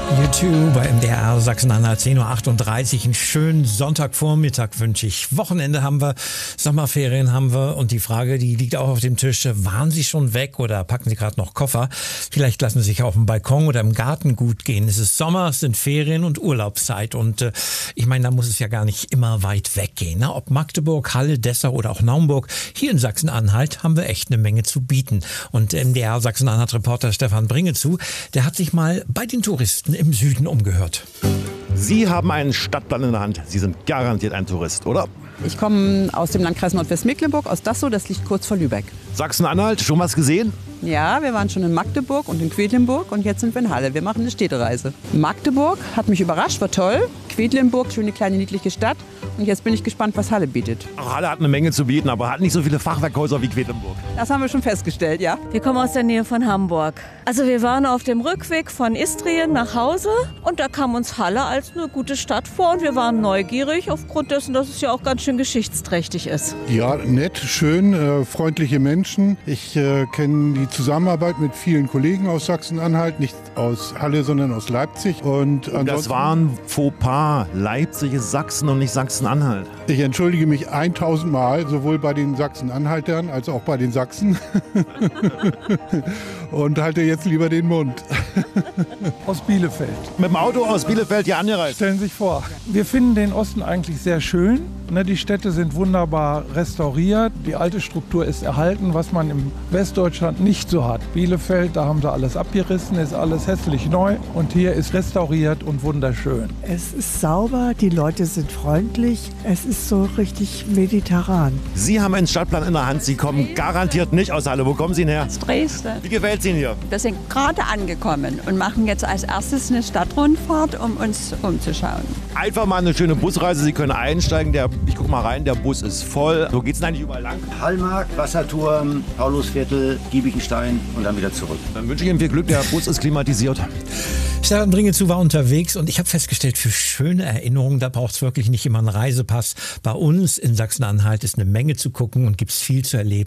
YouTube bei MDR Sachsen-Anhalt 10.38 Uhr. Einen schönen Sonntagvormittag wünsche ich. Wochenende haben wir, Sommerferien haben wir und die Frage, die liegt auch auf dem Tisch. Waren Sie schon weg oder packen Sie gerade noch Koffer? Vielleicht lassen Sie sich auf dem Balkon oder im Garten gut gehen. Es ist Sommer, es sind Ferien und Urlaubszeit und ich meine, da muss es ja gar nicht immer weit weggehen. Ne? Ob Magdeburg, Halle, Dessau oder auch Naumburg, hier in Sachsen-Anhalt haben wir echt eine Menge zu bieten. Und MDR Sachsen-Anhalt-Reporter Stefan Bringezu, der hat sich mal bei den Touristen im Süden umgehört. Sie haben einen Stadtplan in der Hand. Sie sind garantiert ein Tourist, oder? Ich komme aus dem Landkreis Nordwestmecklenburg, aus Dassow, das liegt kurz vor Lübeck. Sachsen-Anhalt, schon was gesehen? Ja, wir waren schon in Magdeburg und in Quedlinburg und jetzt sind wir in Halle. Wir machen eine Städtereise. Magdeburg hat mich überrascht, war toll. Quedlinburg, schöne kleine niedliche Stadt. Und jetzt bin ich gespannt, was Halle bietet. Halle hat eine Menge zu bieten, aber hat nicht so viele Fachwerkhäuser wie Quedlinburg. Das haben wir schon festgestellt, ja. Wir kommen aus der Nähe von Hamburg. Also wir waren auf dem Rückweg von Istrien nach Hause und da kam uns Halle als eine gute Stadt vor und wir waren neugierig aufgrund dessen, dass es ja auch ganz schön geschichtsträchtig ist. Ja, nett, schön, freundliche Menschen. Ich kenne die Zusammenarbeit mit vielen Kollegen aus Sachsen-Anhalt, nicht aus Halle, sondern aus Leipzig. Und das war ein Fauxpas. Leipzig ist Sachsen und nicht Sachsen-Anhalt. Ich entschuldige mich 1000 Mal, sowohl bei den Sachsen-Anhaltern als auch bei den Sachsen. Und halte jetzt lieber den Mund. Aus Bielefeld. Mit dem Auto aus Bielefeld hier angereist. Stellen Sie sich vor, wir finden den Osten eigentlich sehr schön. Die Städte sind wunderbar restauriert. Die alte Struktur ist erhalten, was man im Westdeutschland nicht so hat. Bielefeld, da haben sie alles abgerissen, ist alles hässlich neu. Und hier ist restauriert und wunderschön. Es ist sauber, die Leute sind freundlich. Es ist so richtig mediterran. Sie haben einen Stadtplan in der Hand. Sie kommen garantiert nicht aus Halle. Wo kommen Sie denn her? Aus Dresden. Wie gefällt es Ihnen hier? Wir sind gerade angekommen und machen jetzt als erstes eine Stadtrundfahrt, um uns umzuschauen. Einfach mal eine schöne Busreise. Sie können einsteigen. Ich guck mal rein, der Bus ist voll. Wo geht's denn eigentlich überall lang? Hallmarkt, Wasserturm, Paulusviertel, Giebichenstein und dann wieder zurück. Dann wünsche ich Ihnen viel Glück. Der Bus ist klimatisiert. Stefan Bringezu war unterwegs und ich habe festgestellt, für schöne Erinnerungen, da braucht es wirklich nicht immer einen Reisepass. Bei uns in Sachsen-Anhalt ist eine Menge zu gucken und gibt es viel zu erleben.